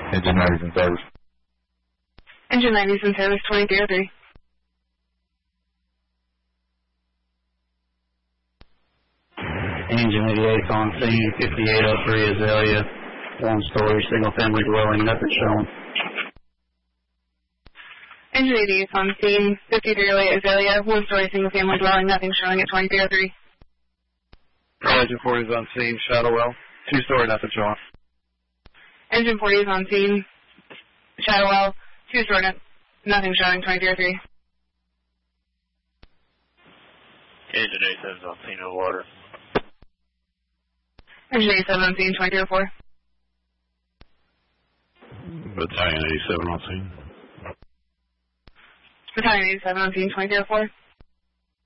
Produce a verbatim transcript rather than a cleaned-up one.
Engine ninety's in service. Engine ninety's in service, twenty-three oh three. Engine eighty-eight on scene, fifty-eight oh three Azalea, one-story, single-family dwelling, nothing showing. Engine eighty-eight on scene, fifty-three oh eight Azalea, one-story, single-family dwelling, nothing showing at twenty-three oh three. Engine forty is on scene, Shadowwell, two-story, nothing showing. Engine forty is on scene, Shadowwell, two-story, nothing showing, twenty-three oh three. Engine eighty-seven is on scene, no water. Engine eighty-seven on scene, twenty-three oh four. Battalion eighty-seven on scene. Battalion eighty-seven on scene, twenty-three oh four.